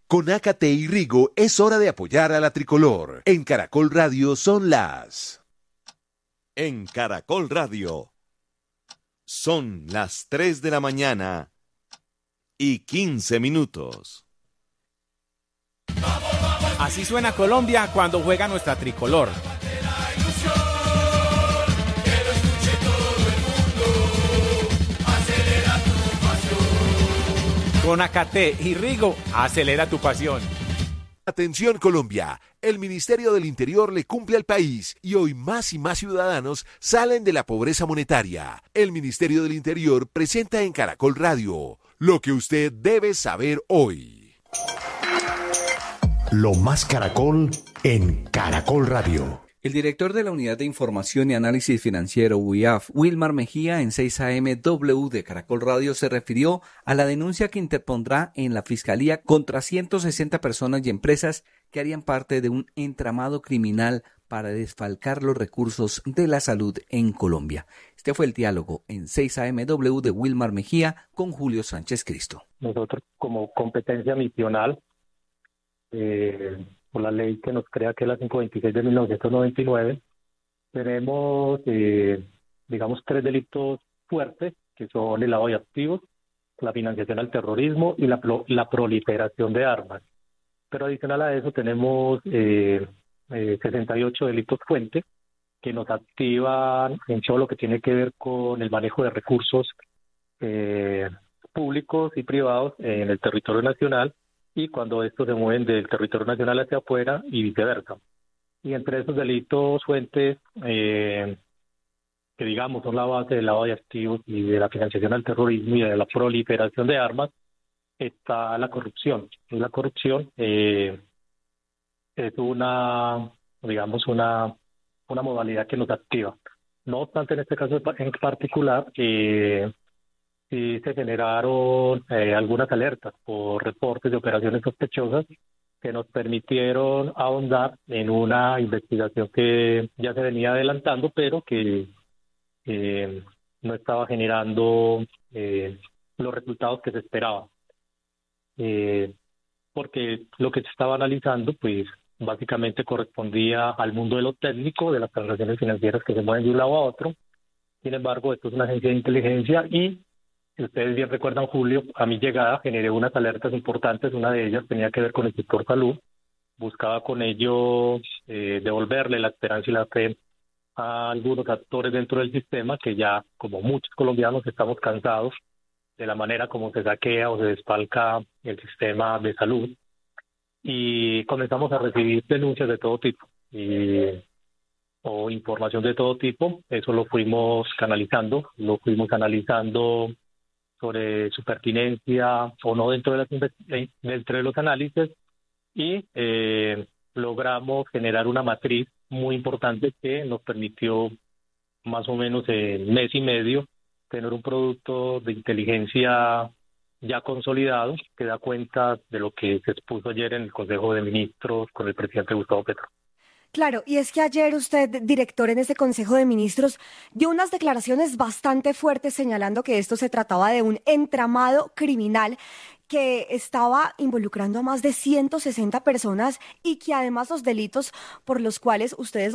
Con Ácate y Rigo es hora de apoyar a la tricolor. En Caracol Radio son las... En Caracol Radio son las 3 de la mañana y 15 minutos. Así suena Colombia cuando juega nuestra tricolor. Con Ácate y Rigo, acelera tu pasión. Atención Colombia, el Ministerio del Interior le cumple al país y hoy más y más ciudadanos salen de la pobreza monetaria. El Ministerio del Interior presenta en Caracol Radio lo que usted debe saber hoy. Lo más Caracol en Caracol Radio. El director de la Unidad de Información y Análisis Financiero, UIAF, Wilmar Mejía, en 6am de Caracol Radio, se refirió a la denuncia que interpondrá en la Fiscalía contra 160 personas y empresas que harían parte de un entramado criminal para desfalcar los recursos de la salud en Colombia. Este fue el diálogo en 6am de Wilmar Mejía con Julio Sánchez Cristo. Nosotros, como competencia misional, por la ley que nos crea, que es la 526 de 1999, tenemos, digamos, 3 delitos fuertes, que son el lavado de activos, la financiación al terrorismo y la proliferación de armas. Pero adicional a eso tenemos 68 delitos fuentes que nos activan en todo lo que tiene que ver con el manejo de recursos públicos y privados en el territorio nacional, y cuando estos se mueven del territorio nacional hacia afuera y viceversa. Y entre esos delitos fuentes, que digamos son la base del lavado de activos y de la financiación al terrorismo y de la proliferación de armas, está la corrupción. Y la corrupción es una modalidad que nos activa. No obstante, en este caso en particular, sí se generaron algunas alertas por reportes de operaciones sospechosas que nos permitieron ahondar en una investigación que ya se venía adelantando, pero que no estaba generando los resultados que se esperaban. Porque lo que se estaba analizando, pues básicamente correspondía al mundo de lo técnico, de las transacciones financieras que se mueven de un lado a otro. Sin embargo, esto es una agencia de inteligencia y, si ustedes bien recuerdan, Julio, a mi llegada generé unas alertas importantes. Una de ellas tenía que ver con el sector salud. Buscaba con ello devolverle la esperanza y la fe a algunos actores dentro del sistema que ya, como muchos colombianos, estamos cansados de la manera como se saquea o se desfalca el sistema de salud. Y comenzamos a recibir denuncias de todo tipo o información de todo tipo. Eso lo fuimos canalizando sobre su pertinencia o no dentro de los análisis, y logramos generar una matriz muy importante que nos permitió más o menos en mes y medio tener un producto de inteligencia ya consolidado que da cuenta de lo que se expuso ayer en el Consejo de Ministros con el presidente Gustavo Petro. Claro, y es que ayer usted, director, en ese Consejo de Ministros, dio unas declaraciones bastante fuertes señalando que esto se trataba de un entramado criminal que estaba involucrando a más de 160 personas y que además los delitos por los cuales ustedes